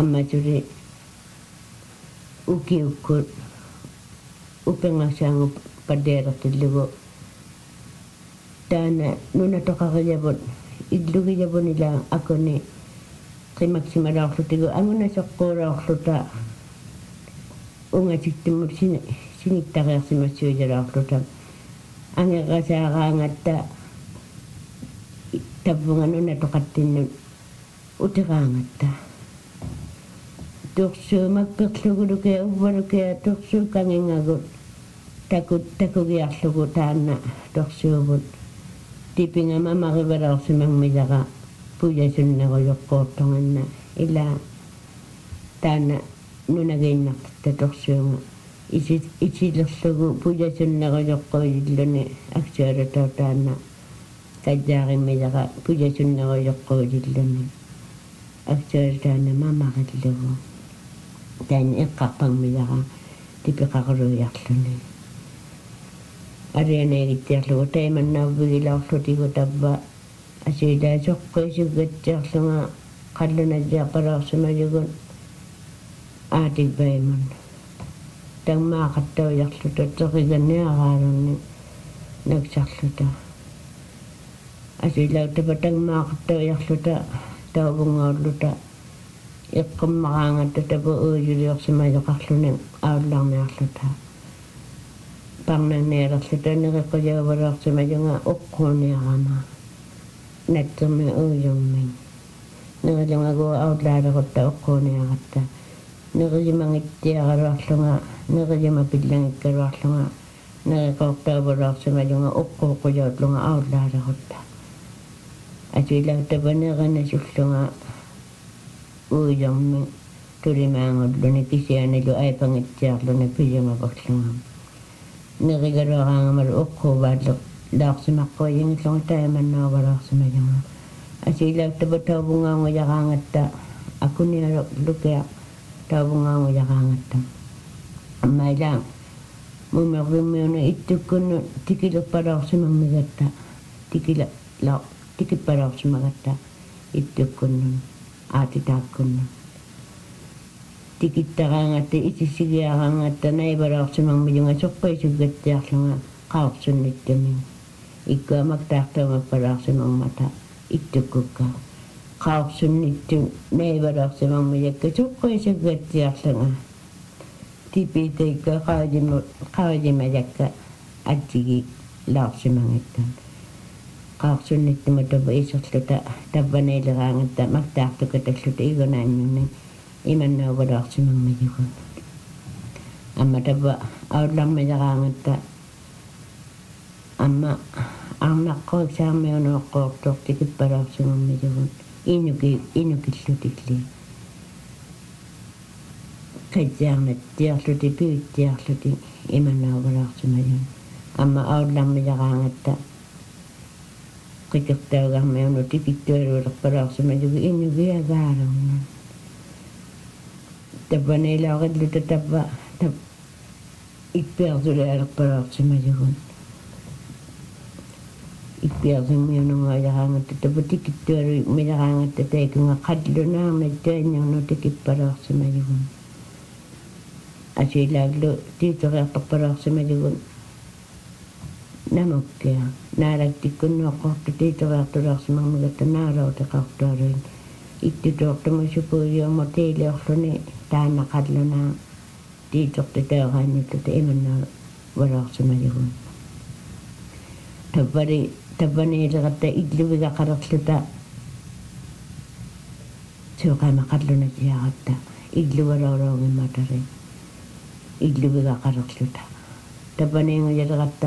amma tuli ukiukku upengasangu padeeratillugu taana nuna toqaqijavut illugijavun ila akuni qimaksimalaqlutigu anguna soqquuraorluta ungatiktimut sinittaqiarsimassiujalaorluta angeqasaaqaangatta tavvunga nuna toqattinnut utiqaangatta tuqsuumakperluguluke uvvaluke tuqsuukangingagut takugiarlugu taanna torsuuvut tipingama marivalarsimangmilaqa pujasunnerujoqqoortonganna ila taanna nunagiinnarta torsuunga isilerlugu pujasunnerujoqqoililluni aksualatao taanna kajjaarimmilaqa pujasunnerujoqqoililluni aksualataanna mamarillugu taanna eqqarpangmilaqa tipiqaquluiarluni arianeegittiarlugu taimannaavvigilaorlutigu tavva asiilaasoqqisugattiarlunga qallunajjaaqalaorsimajugun aatikpaimun tangmaaqattauiarluta teqiganniaraalunni naksarluta asiilaattapa tangmaaqattauiarluta tauvungaulluta iqqammaqaangatta tapa uujuliorsimajoqarluni aullarniarluta parnanneelerluta neqiqqujagavaloorsimajunga uqquuniarama nattermi uujummin nerilungagu aullaalequtta uqquuniaqatta nerijimangittiaqaluarlunga nerijima pillangikkaluarlunga neqiqortaavaloorsimajunga uqquuqujautlunga aullaalequtta asiilaattapa neqinasullunga uujummin tulimaangulluni kisianilu aipangittiarluni piyumapaqlunga nerigaluaraangamalu uqquuvaatleq laarsimaqquyingillunga taimannaavaloorsimajunga asiilaattapa tauvungaangujaqaangatta akunialukea tauvungaangujaqaangatta ammailaa mumervimmiuna ittukkunnu tikiluppaloorsimammigatta tikippaloorsimagatta ittukkunnun aatitaakkunnun tikittaqaangatta isissigiaqaangatta naivaloorsimangmijunga soqqisugattiarlunga qaorsunnittumin ikkuamaktaartumappaloorsimangmata ittukkukka qaorsunnittu naivaloorsimangmijakka soqqisugattiarlunga tipiteikka qaajimajakka attigi laorsimangittan qaorsunnittuma tapa iserluta tavvaneileraangatta maktaartukatalluta igunaannyunni imannauvalorsimangmijugun amma tapa aullarmijaqaangatta amma arnaqqoiksaarmiunuoqqoortoq tikippalorsimangmijugun inukillutikli kajjaarnattiarluti piuttiarluti imannauvalorsimajun amma aullarmijaqaangatta qikertaugarmiunu tikittualuulerpalorsimajugu inugiagaalunga tappaneilaorilluta tappa ippiarsulialerpalorsimajugun ippiarsimmiunungaajaqaangatta tappa tikittualu mijaqaangatta taikunga qallunaarnattuanniarnu tikippalorsimajugun asiilaaglu tiitoriartorpalorsimajugun namukkea naalaktikkunnuoqqortu tiitoriartuleorsimangmigatta naalautiqartualuin ittutuortumu supuujuummo tiiliorluni taanna qallunaa tiitortu tauraannitluta imannaa valorsimajugun tappaniileratta illuvigaqalerluta suuqaama qallunatiaqatta illuvalooloongimmatari illuvigaqalerluta tappaniingujaleqatta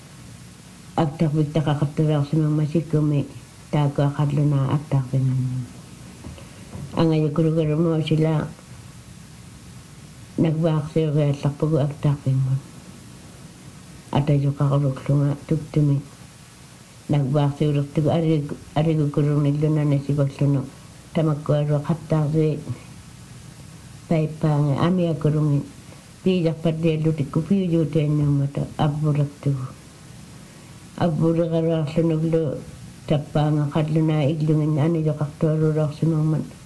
aktarvittaqaqartuleorsimangmasikkumi taakkuaqallunaa aktarvinganni angayukurugarumoosila nagvaaqsiugiallarpugu aktarvingun atayuqaqulukluga tuktumi nagvaaqsiulertugu arigukurunillunana sigollunu tamakkualua qattaarsi paippaange amiakurungin piijarpalliallutikku piujuutiannermata avvulertugu avvuleqaluarlunuglu tappaanga qallunaa illungin anijoqartualuloorsimangman